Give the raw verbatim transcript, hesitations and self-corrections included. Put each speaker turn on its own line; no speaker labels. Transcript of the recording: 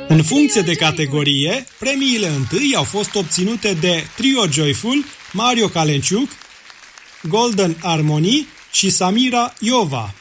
În funcție de categorie, premiile întâi au fost obținute de Trio Joyful, Mario Calenciuc, Golden Harmony și Samira Iova.